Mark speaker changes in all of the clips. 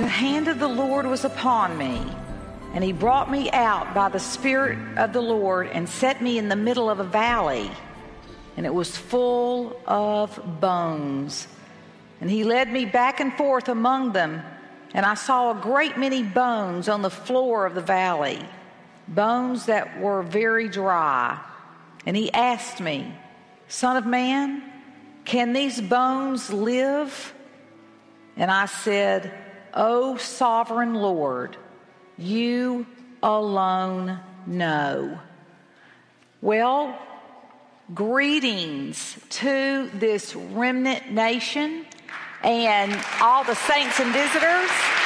Speaker 1: The hand of the Lord was upon me, and he brought me out by the Spirit of the Lord and set me in the middle of a valley, and it was full of bones. And he led me back and forth among them, and I saw a great many bones on the floor of the valley, bones that were very dry. And he asked me, Son of man, can these bones live? And I said, O sovereign Lord, you alone know. Well, greetings to this remnant nation and all the saints and visitors.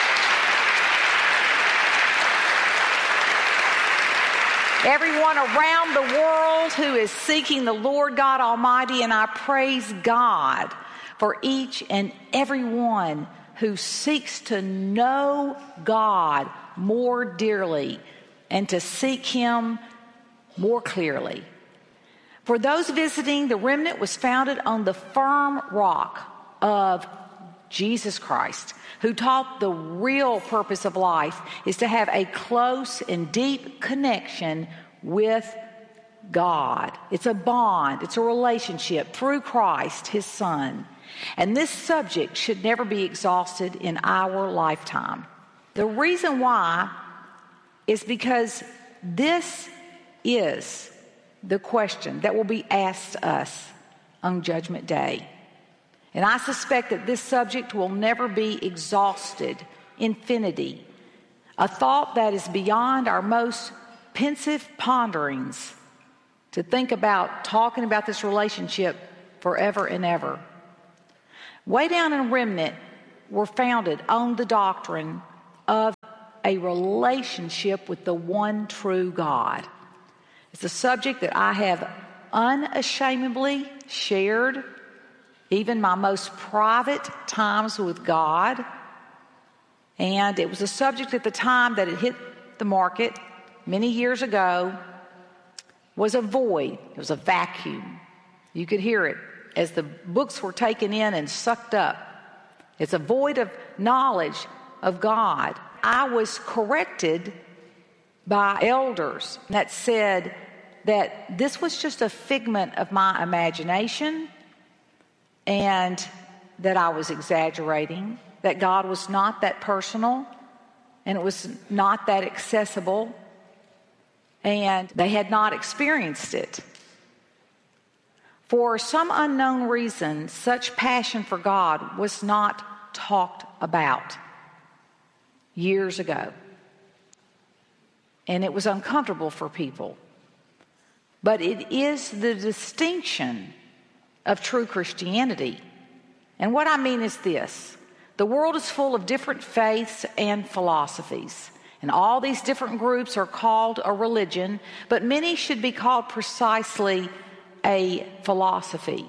Speaker 1: Everyone around the world who is seeking the Lord God Almighty, and I praise God for each and every one who seeks to know God more dearly and to seek Him more clearly. For those visiting, the remnant was founded on the firm rock of Jesus Christ, who taught the real purpose of life is to have a close and deep connection with God. It's a bond, it's a relationship through Christ, His Son. And this subject should never be exhausted in our lifetime. The reason why is because this is the question that will be asked us on Judgment Day. And I suspect that this subject will never be exhausted, infinity, a thought that is beyond our most pensive ponderings to think about talking about this relationship forever and ever. Way down in Remnant, we're founded on the doctrine of a relationship with the one true God. It's a subject that I have unashamedly shared, even my most private times with God. And it was a subject at the time that it hit the market many years ago, was a void. It was a vacuum. You could hear it as the books were taken in and sucked up. It's a void of knowledge of God. I was corrected by elders that said that this was just a figment of my imagination and that I was exaggerating, that God was not that personal and it was not that accessible, and they had not experienced it. For some unknown reason, such passion for God was not talked about years ago. And it was uncomfortable for people. But it is the distinction of true Christianity. And what I mean is this. The world is full of different faiths and philosophies. And all these different groups are called a religion, but many should be called precisely a philosophy,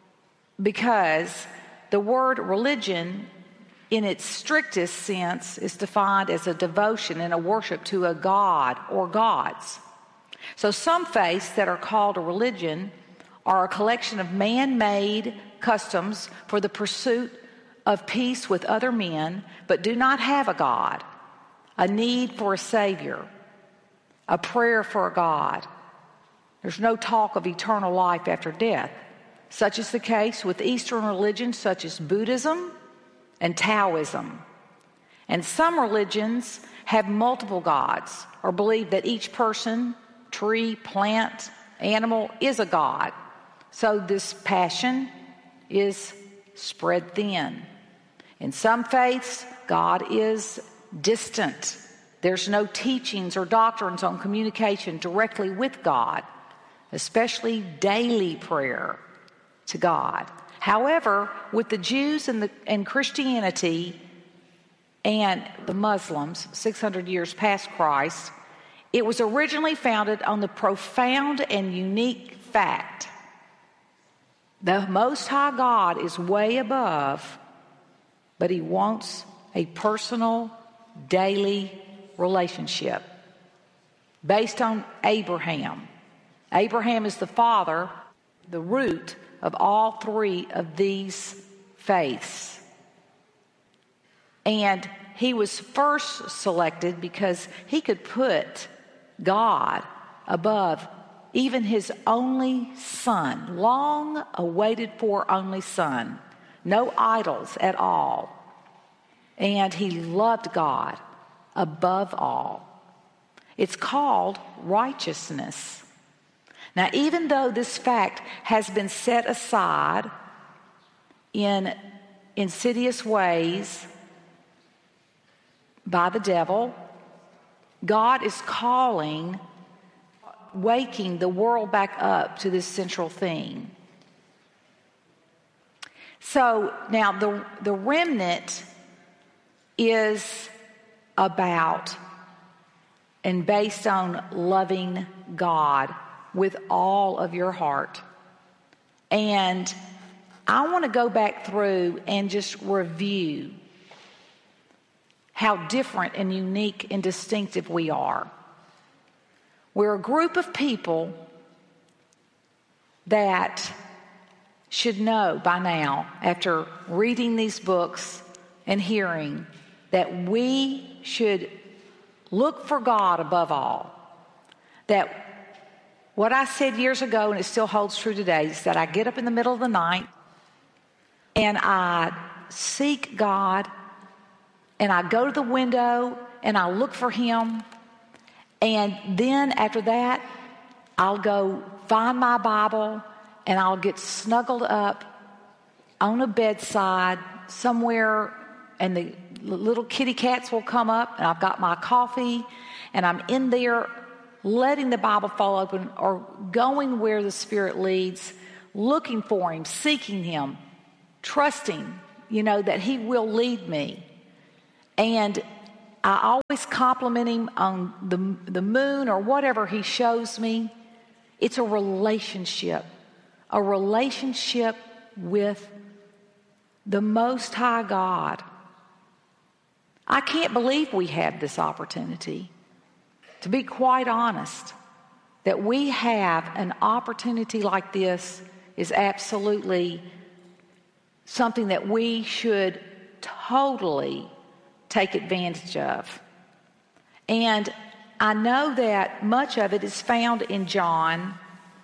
Speaker 1: because the word religion in its strictest sense is defined as a devotion and a worship to a god or gods. So some faiths that are called a religion are a collection of man-made customs for the pursuit of peace with other men, but do not have a God, a need for a Savior, a prayer for a God. There's no talk of eternal life after death. Such is the case with Eastern religions such as Buddhism and Taoism. And some religions have multiple gods or believe that each person, tree, plant, animal is a god. So this passion is spread thin. In some faiths, God is distant. There's no teachings or doctrines on communication directly with God, especially daily prayer to God. However, with the Jews and Christianity and the Muslims, 600 years past Christ, it was originally founded on the profound and unique fact: the Most High God is way above, but He wants a personal, daily relationship based on Abraham. Abraham is the father, the root of all three of these faiths. And he was first selected because he could put God above even his only son, long awaited for only son, no idols at all. And he loved God above all. It's called righteousness. Now, even though this fact has been set aside in insidious ways by the devil, God is waking the world back up to this central theme. So now the remnant is about and based on loving God with all of your heart. And I want to go back through and just review how different and unique and distinctive we are. We're a group of people that should know by now, after reading these books and hearing, that we should look for God above all. That what I said years ago, and it still holds true today, is that I get up in the middle of the night and I seek God, and I go to the window and I look for him. And then after that, I'll go find my Bible and I'll get snuggled up on a bedside somewhere, and the little kitty cats will come up, and I've got my coffee and I'm in there letting the Bible fall open or going where the Spirit leads, looking for him, seeking him, trusting, that he will lead me. And I always compliment him on the moon or whatever he shows me. It's a relationship with the Most High God. I can't believe we have this opportunity. To be quite honest, that we have an opportunity like this is absolutely something that we should totally take advantage of. And I know that much of it is found in John.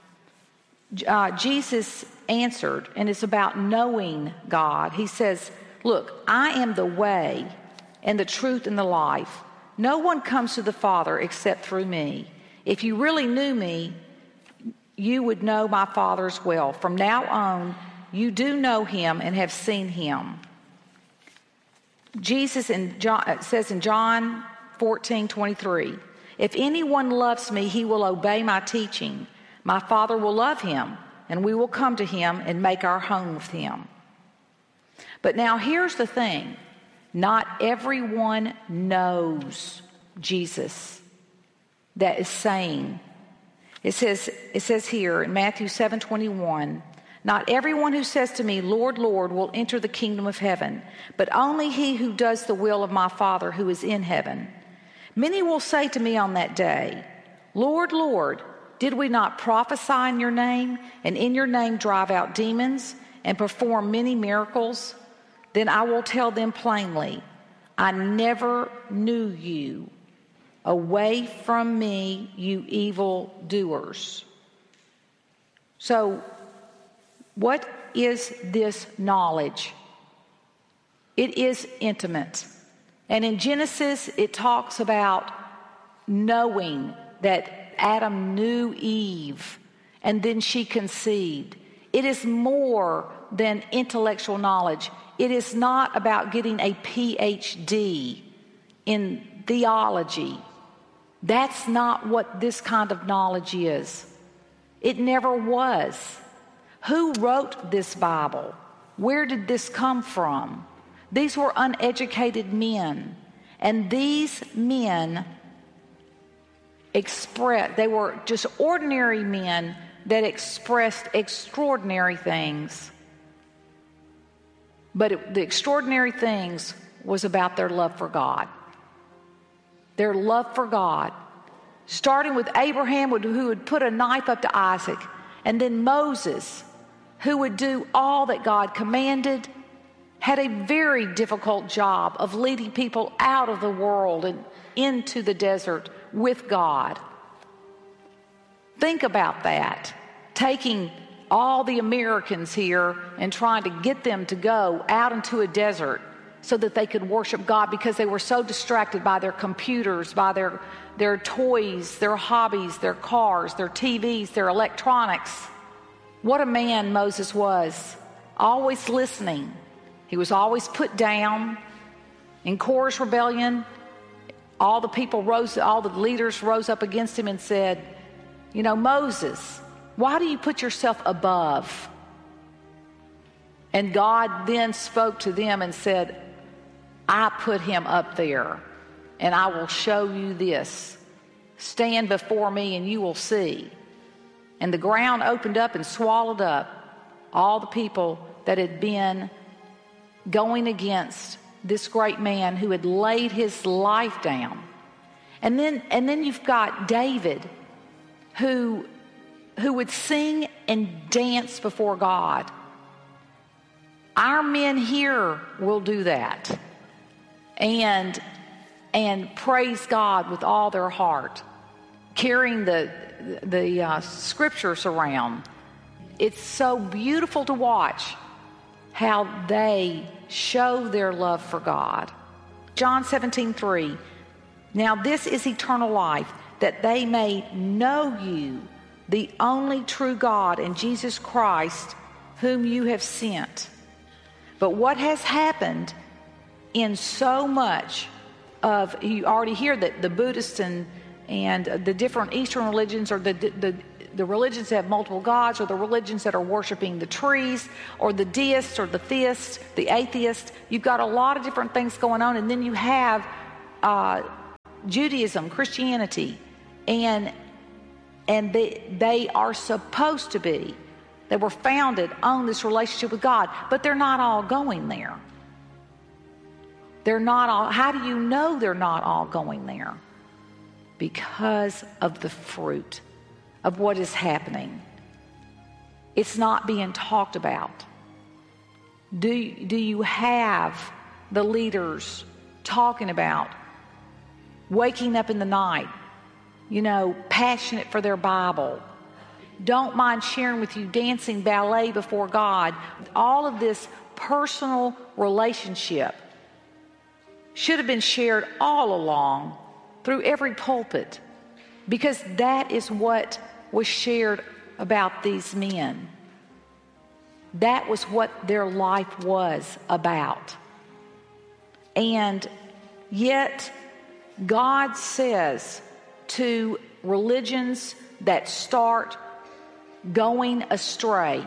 Speaker 1: Jesus answered, and it's about knowing God. He says, look, I am the way and the truth and the life. No one comes to the Father except through me. If you really knew me, you would know my Father as well. From now on, you do know him and have seen him. Jesus says in John 14:23, if anyone loves me, he will obey my teaching. My Father will love him, and we will come to him and make our home with him. But now here's the thing. Not everyone knows Jesus that is saying. It says here in Matthew 7:21, not everyone who says to me, Lord, Lord, will enter the kingdom of heaven, but only he who does the will of my Father who is in heaven. Many will say to me on that day, Lord, Lord, did we not prophesy in your name, and in your name drive out demons, and perform many miracles? Then I will tell them plainly, I never knew you. Away from me, you evil doers. So, what is this knowledge? It is intimate. And in Genesis, it talks about knowing that Adam knew Eve, and then she conceived. It is more than intellectual knowledge. It is not about getting a PhD in theology. That's not what this kind of knowledge is. It never was. Who wrote this Bible? Where did this come from? These were uneducated men. And these men they were just ordinary men that expressed extraordinary things. But the extraordinary things was about their love for God. Their love for God. Starting with Abraham, who would put a knife up to Isaac. And then Moses, who would do all that God commanded. had a very difficult job of leading people out of the world and into the desert with God. Think about that. Taking all the Americans here and trying to get them to go out into a desert so that they could worship God because they were so distracted by their computers, by their toys, their hobbies, their cars, their TVs, their electronics. What a man Moses was, always listening. He was always put down. In Korah's rebellion, all the leaders rose up against him and said, you know, Moses, why do you put yourself above? And God then spoke to them and said, I put him up there, and I will show you this. Stand before me and you will see. And the ground opened up and swallowed up all the people that had been going against this great man who had laid his life down. And then you've got David who would sing and dance before God. Our men here will do that and praise God with all their heart, carrying the scriptures around. It's so beautiful to watch how they show their love for God. John 17:3. Now this is eternal life, that they may know you, the only true God, and Jesus Christ, whom you have sent. But what has happened in so much of, you already hear that the Buddhists and the different Eastern religions, or the religions that have multiple gods, or the religions that are worshiping the trees, or the deists, or the theists, the atheists. You've got a lot of different things going on, and then you have Judaism, Christianity, and they are supposed to be. They were founded on this relationship with God, but they're not all going there. They're not all. How do you know they're not all going there? Because of the fruit of what is happening. It's not being talked about. Do you have the leaders talking about waking up in the night, passionate for their Bible, don't mind sharing with you dancing ballet before God? All of this personal relationship should have been shared all along through every pulpit, because that is what was shared about these men. That was what their life was about. And yet God says to religions that start going astray,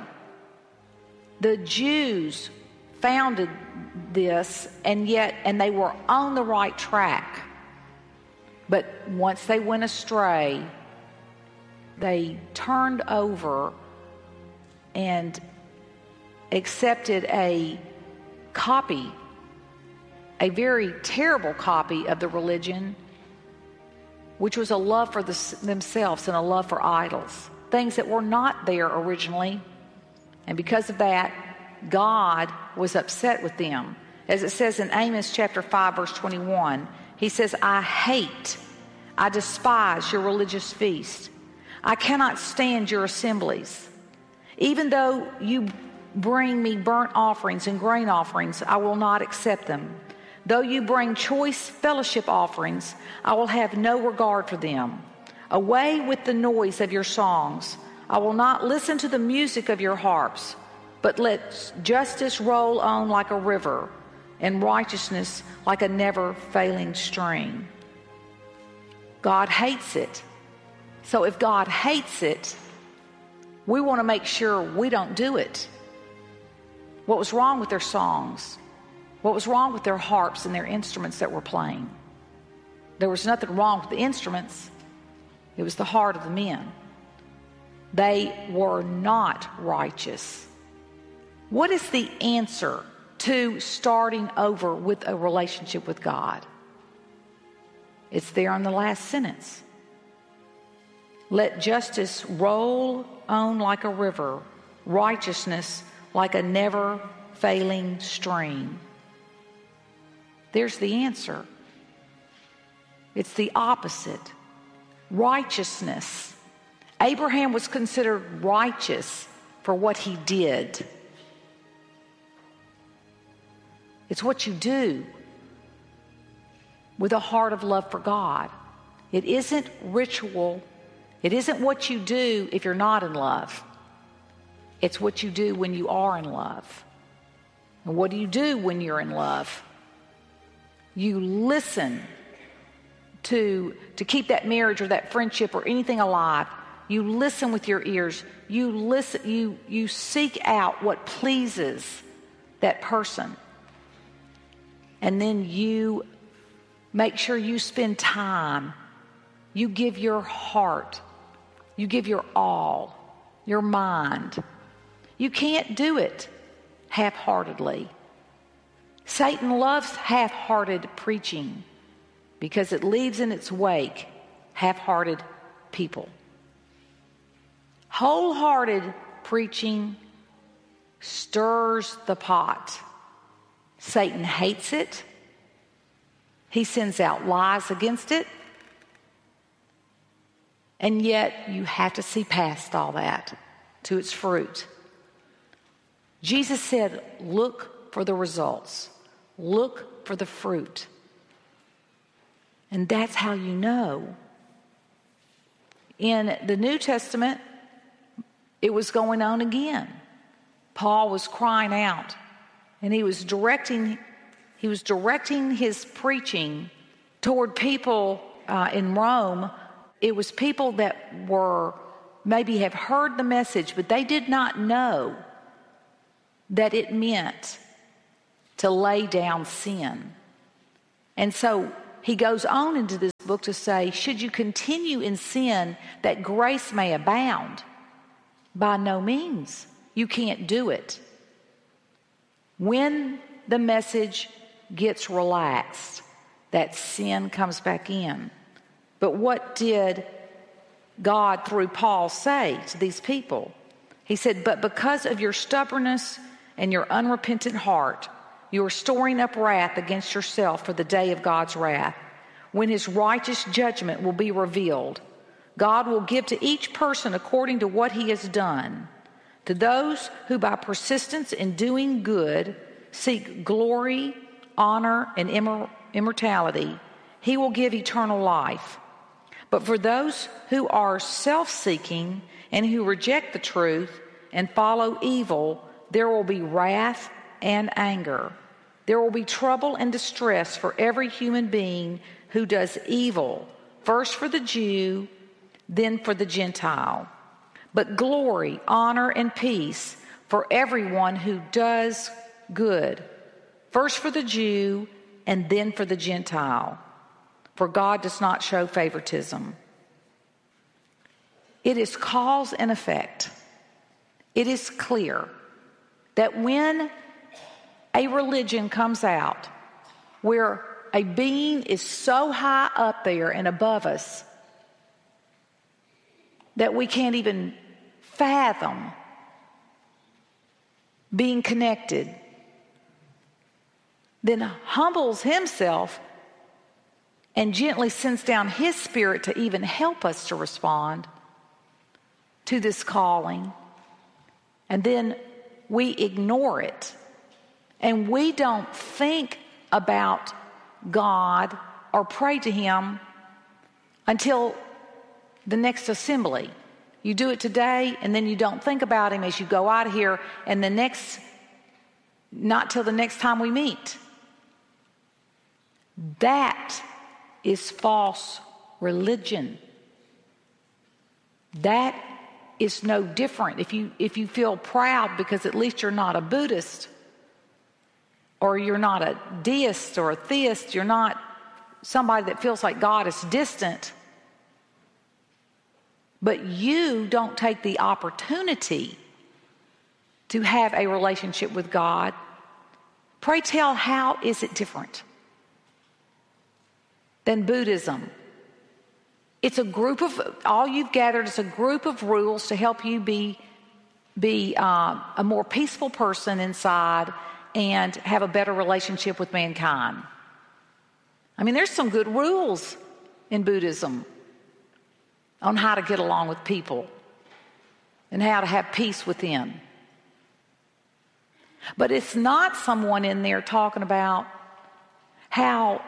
Speaker 1: the Jews founded this, and they were on the right track. But once they went astray, they turned over and accepted a very terrible copy of the religion, which was a love for themselves and a love for idols, things that were not there originally. And because of that, God was upset with them. As it says in Amos chapter 5, verse 21, he says, I despise your religious feast. I cannot stand your assemblies. Even though you bring me burnt offerings and grain offerings, I will not accept them. Though you bring choice fellowship offerings, I will have no regard for them. Away with the noise of your songs. I will not listen to the music of your harps, but let justice roll on like a river, and righteousness like a never-failing stream. God hates it. So if God hates it, we want to make sure we don't do it. What was wrong with their songs? What was wrong with their harps and their instruments that were playing? There was nothing wrong with the instruments. It was the heart of the men. They were not righteous. What is the answer to starting over with a relationship with God? It's there in the last sentence. Let justice roll on like a river, righteousness like a never unfailing stream? There's the answer. It's the opposite. Righteousness. Abraham was considered righteous for what he did. It's what you do with a heart of love for God. It isn't ritual. It isn't what you do if you're not in love. It's what you do when you are in love. And what do you do when you're in love? You listen to keep that marriage or that friendship or anything alive. You listen with your ears. You listen. You seek out what pleases that person. And then you make sure you spend time. You give your heart. You give your all, your mind. You can't do it half-heartedly. Satan loves half-hearted preaching because it leaves in its wake half-hearted people. Wholehearted preaching stirs the pot. Satan hates it. He sends out lies against it. And yet you have to see past all that to its fruit. Jesus said, look for the results. Look for the fruit. And that's how you know. In the New Testament, it was going on again. Paul was crying out, and he was directing his preaching toward people in Rome. It was people that were maybe have heard the message, but they did not know that it meant to lay down sin. And so he goes on into this book to say, should you continue in sin that grace may abound? By no means. You can't do it. When the message gets relaxed, that sin comes back in. But what did God through Paul say to these people? He said, but because of your stubbornness and your unrepentant heart, you are storing up wrath against yourself for the day of God's wrath, when his righteous judgment will be revealed. God will give to each person according to what he has done. To those who by persistence in doing good seek glory, honor, and immortality, he will give eternal life. But for those who are self-seeking and who reject the truth and follow evil, there will be wrath and anger. There will be trouble and distress for every human being who does evil, first for the Jew, then for the Gentile. But glory, honor, and peace for everyone who does good, first for the Jew, and then for the Gentile. For God does not show favoritism. It is cause and effect. It is clear that when a religion comes out where a being is so high up there and above us that we can't even fathom being connected, then humbles himself and gently sends down his spirit to even help us to respond to this calling. And then we ignore it. And we don't think about God or pray to him until the next assembly. You do it today, and then you don't think about him as you go out of here, and not till the next time we meet. That is false religion. That is no different. If you feel proud because at least you're not a Buddhist, or you're not a deist or a theist, you're not somebody that feels like God is distant, but you don't take the opportunity to have a relationship with God, pray tell, how is it different than Buddhism? It's a group of, all you've gathered is a group of rules to help you be a more peaceful person inside and have a better relationship with mankind. I mean, there's some good rules in Buddhism on how to get along with people and how to have peace within. But it's not someone in there talking about how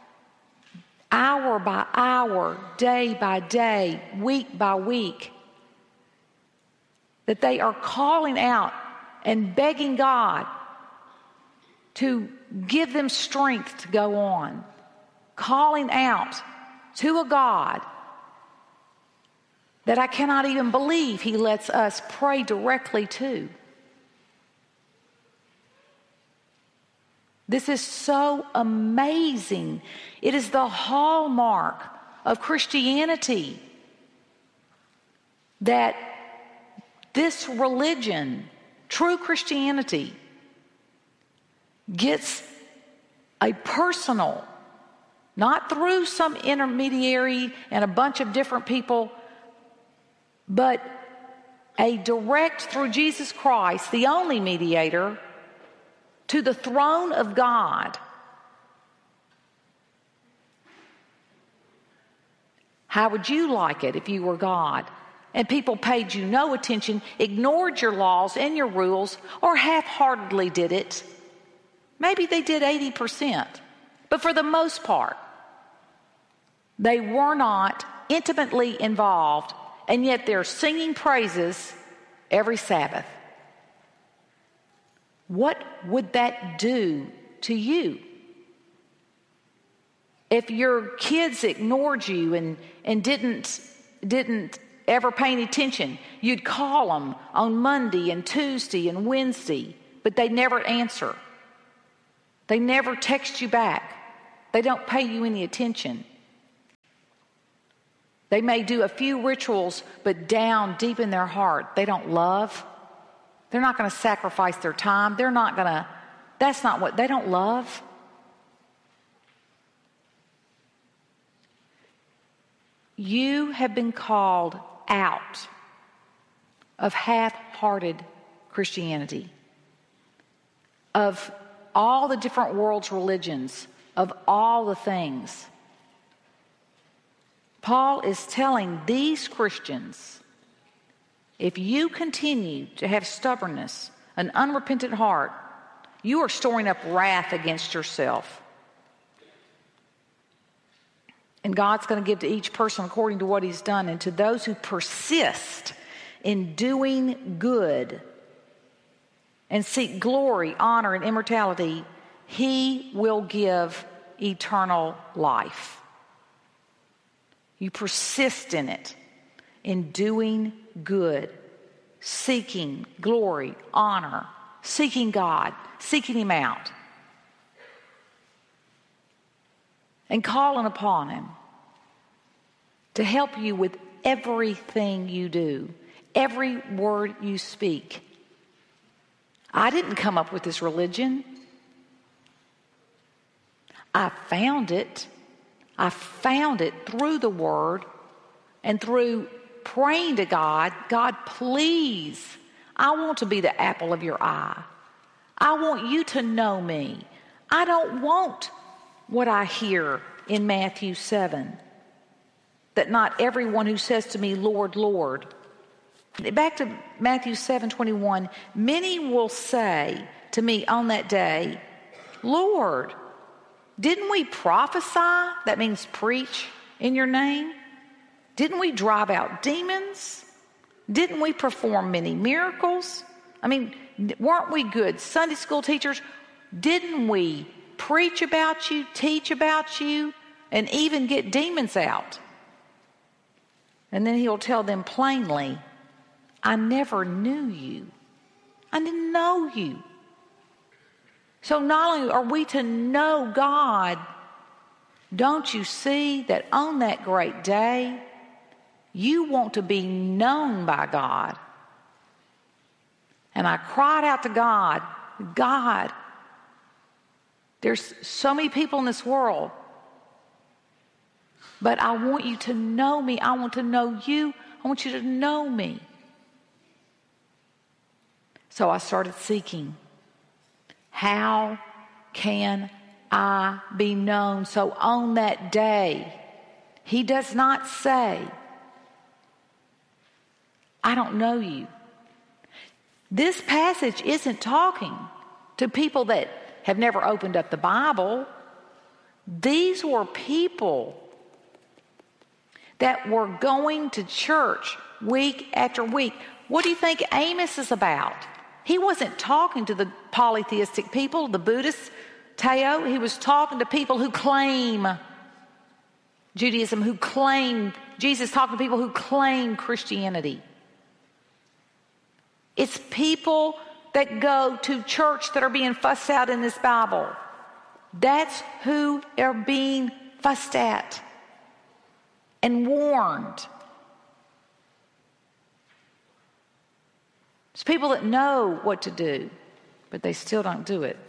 Speaker 1: hour by hour, day by day, week by week, that they are calling out and begging God to give them strength to go on, calling out to a God that I cannot even believe He lets us pray directly to. This is so amazing. It is the hallmark of Christianity that this religion, true Christianity, gets a personal, not through some intermediary and a bunch of different people, but a direct through Jesus Christ, the only mediator, to the throne of God. How would you like it if you were God and people paid you no attention, ignored your laws and your rules, or half-heartedly did it? Maybe they did 80%, but for the most part, they were not intimately involved, and yet they're singing praises every Sabbath. What would that do to you? If your kids ignored you and didn't ever pay any attention, you'd call them on Monday and Tuesday and Wednesday, but they never answer. They never text you back. They don't pay you any attention. They may do a few rituals, but down deep in their heart, they don't love. They're not going to sacrifice their time. They don't love. You have been called out of half-hearted Christianity, of all the different world's religions, of all the things. Paul is telling these Christians, if you continue to have stubbornness, an unrepentant heart, you are storing up wrath against yourself. And God's going to give to each person according to what he's done. And to those who persist in doing good and seek glory, honor, and immortality, he will give eternal life. You persist in it, in doing good, seeking glory, honor, seeking God, seeking him out, and calling upon him to help you with everything you do, every word you speak. I didn't come up with this religion. I found it. I found it through the Word and through praying to God. God, please, I want to be the apple of your eye. I want you to know me. I don't want what I hear in Matthew 7, that not everyone who says to me, Lord, Lord. Back to Matthew 7:21, many will say to me on that day, Lord, didn't we prophesy? That means preach in your name. Didn't we drive out demons? Didn't we perform many miracles? I mean, weren't we good Sunday school teachers? Didn't we preach about you, teach about you, and even get demons out? And then he'll tell them plainly, I never knew you. I didn't know you. So not only are we to know God, don't you see that on that great day, you want to be known by God? And I cried out to God, God, there's so many people in this world, but I want you to know me. I want to know you. I want you to know me. So I started seeking How can I be known? So on that day, he does not say, I don't know you. This passage isn't talking to people that have never opened up the Bible. These were people that were going to church week after week. What do you think Amos is about? He wasn't talking to the polytheistic people, the Buddhists, Teo. He was talking to people who claim Judaism, who claim, Jesus talking to people who claim Christianity. It's people that go to church that are being fussed out in this Bible. That's who are being fussed at and warned. It's people that know what to do, but they still don't do it.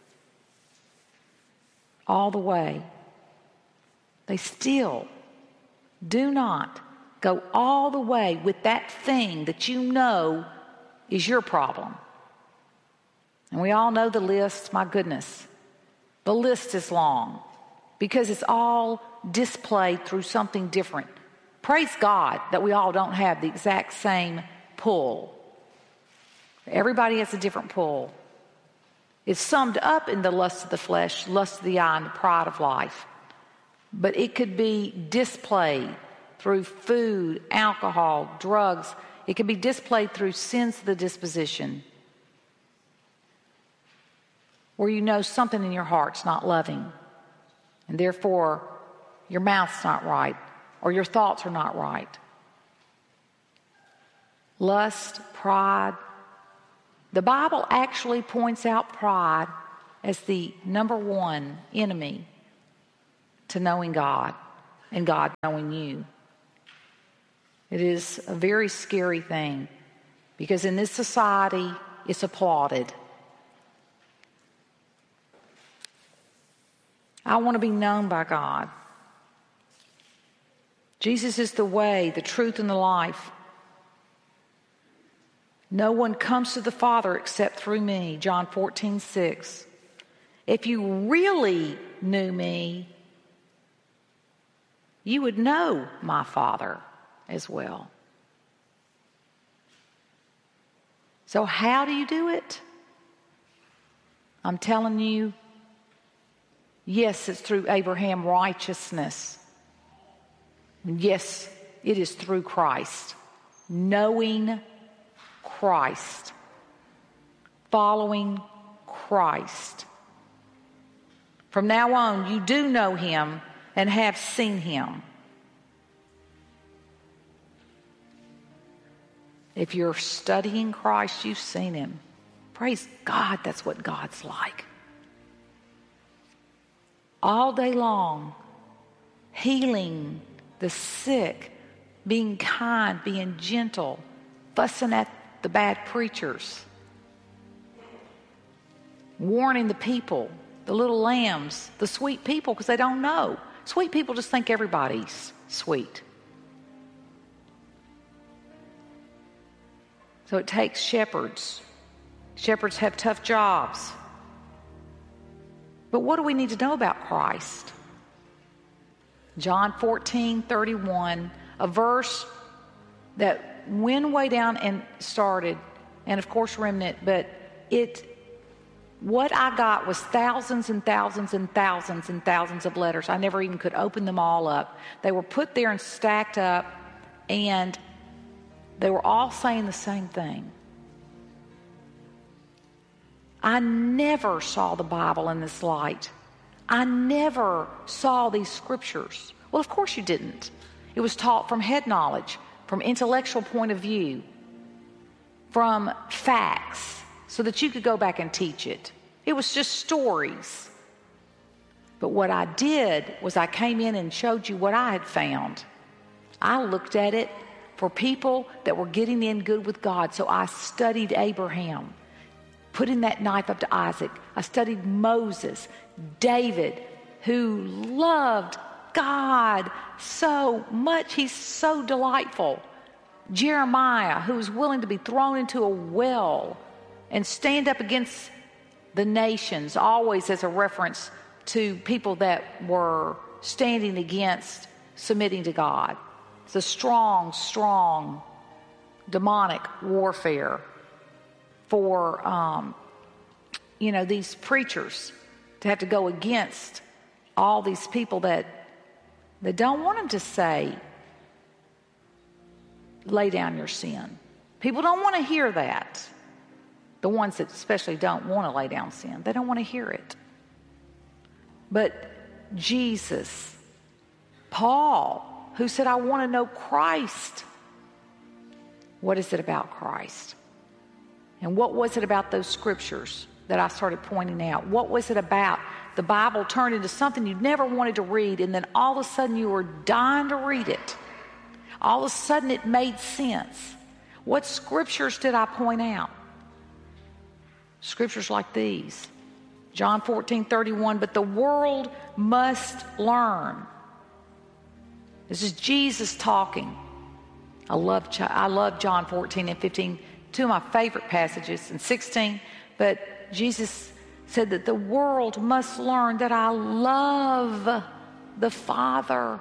Speaker 1: All the way. They still do not go all the way with that thing that you know is your problem. And we all know the list. My goodness. The list is long because it's all displayed through something different. Praise God that we all don't have the exact same pull. Everybody has a different pull. It's summed up in the lust of the flesh, lust of the eye, and the pride of life. But it could be displayed through food, alcohol, drugs. It could be displayed through sins of the disposition, where you know something in your heart's not loving, and therefore your mouth's not right, or your thoughts are not right. Lust, pride. The Bible actually points out pride as the number one enemy to knowing God and God knowing you. It is a very scary thing because in this society it's applauded. I want to be known by God. Jesus is the way, the truth, and the life. No one comes to the Father except through me, John 14:6. If you really knew me, you would know my Father as well. So how do you do it? I'm telling you, yes, it's through Abraham righteousness. Yes, it is through Christ. Knowing Christ. Following Christ. From now on, you do know him and have seen him. If you're studying Christ, you've seen him. Praise God, that's what God's like. All day long, healing the sick, being kind, being gentle, fussing at the bad preachers, warning the people, the little lambs, the sweet people, because they don't know. Sweet people just think everybody's sweet. So it takes shepherds. Shepherds have tough jobs. But what do we need to know about Christ? John 14:31, a verse that went way down and started, and of course Remnant, but what I got was thousands and thousands and thousands and thousands of letters. I never even could open them all up. They were put there and stacked up, and they were all saying the same thing. I never saw the Bible in this light. I never saw these scriptures. Well, of course you didn't. It was taught from head knowledge, from intellectual point of view, from facts, so that you could go back and teach it. It was just stories. But what I did was I came in and showed you what I had found. I looked at it for people that were getting in good with God. So I studied Abraham, putting that knife up to Isaac. I studied Moses, David, who loved God so much. He's so delightful. Jeremiah, who was willing to be thrown into a well and stand up against the nations, always as a reference to people that were standing against submitting to God. It's a strong, strong demonic warfare for, these preachers to have to go against all these people that don't want them to say, lay down your sin. People don't want to hear that. The ones that especially don't want to lay down sin, they don't want to hear it. But Jesus, Paul, who said, I want to know Christ. What is it about Christ? And what was it about those scriptures that I started pointing out? What was it about the Bible turned into something you never wanted to read, and then all of a sudden you were dying to read it? All of a sudden it made sense. What scriptures did I point out? Scriptures like these. John 14:31, but the world must learn. This is Jesus talking. I love John 14 and 15, two of my favorite passages, and 16. But Jesus said that the world must learn that I love the Father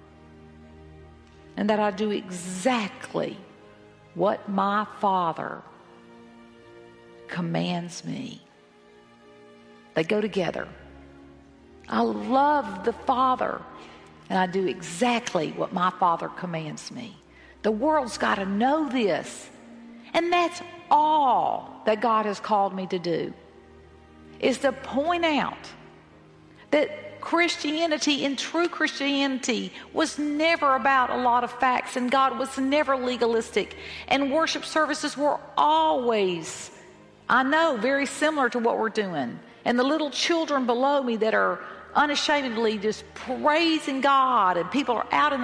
Speaker 1: and that I do exactly what my Father commands me. They go together. I love the Father and I do exactly what my Father commands me. The world's got to know this. And that's all that God has called me to do, is to point out that Christianity, in true Christianity, was never about a lot of facts, and God was never legalistic. And worship services were always, I know, very similar to what we're doing. And the little children below me that are unashamedly just praising God, and people are out in the